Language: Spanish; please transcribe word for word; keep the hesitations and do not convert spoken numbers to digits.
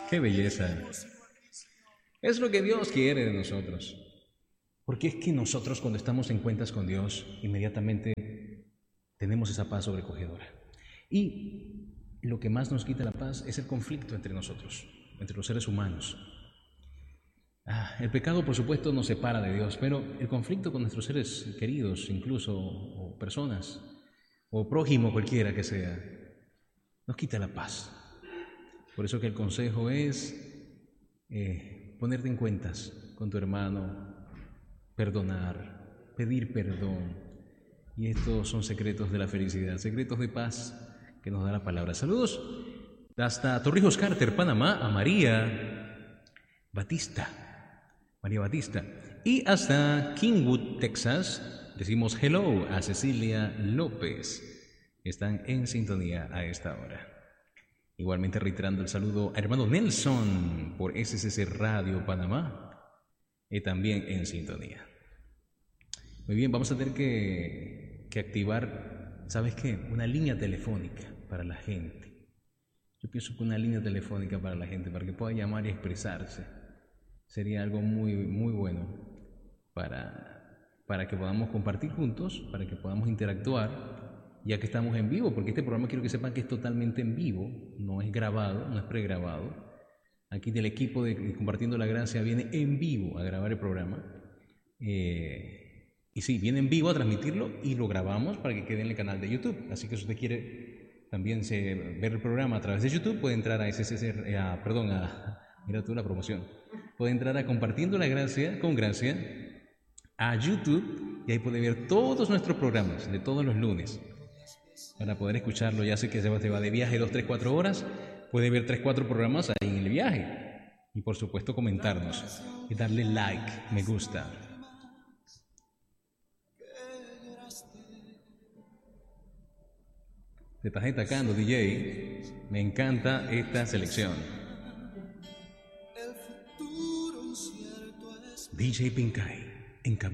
¡Qué belleza! Es lo que Dios quiere de nosotros. Porque es que nosotros cuando estamos en cuentas con Dios, inmediatamente tenemos esa paz sobrecogedora. Y lo que más nos quita la paz es el conflicto entre nosotros, entre los seres humanos. Ah, el pecado, por supuesto, nos separa de Dios, pero el conflicto con nuestros seres queridos, incluso, o personas, o prójimo cualquiera que sea, nos quita la paz. Por eso que el consejo es eh, ponerte en cuentas con tu hermano, perdonar, pedir perdón. Y estos son secretos de la felicidad, secretos de paz que nos da la palabra. Saludos hasta Torrijos Carter, Panamá, a María Batista. María Batista. Y hasta Kingwood, Texas, decimos hello a Cecilia López. Están en sintonía a esta hora. Igualmente reiterando el saludo a hermano Nelson por S C C Radio Panamá y también en sintonía. Muy bien, vamos a tener que, que activar, ¿sabes qué? Una línea telefónica para la gente. Yo pienso que una línea telefónica para la gente, para que pueda llamar y expresarse, sería algo muy, muy bueno para, para que podamos compartir juntos, para que podamos interactuar, ya que estamos en vivo, porque este programa quiero que sepan que es totalmente en vivo, no es grabado, no es pregrabado. Aquí del equipo de Compartiendo la Gracia viene en vivo a grabar el programa. Eh, y sí, viene en vivo a transmitirlo y lo grabamos para que quede en el canal de YouTube. Así que si usted quiere también se, ver el programa a través de YouTube, puede entrar a S C C, a, perdón, a, mira tú la promoción, puede entrar a Compartiendo la Gracia, con Gracia, a YouTube, y ahí puede ver todos nuestros programas de todos los lunes. Para poder escucharlo, ya sé que se va, se va de viaje dos, tres, cuatro horas, puede ver tres, cuatro programas ahí en el viaje. Y por supuesto comentarnos y darle like, me gusta. Te estás destacando, D J. Me encanta esta selección. D J Pincay, en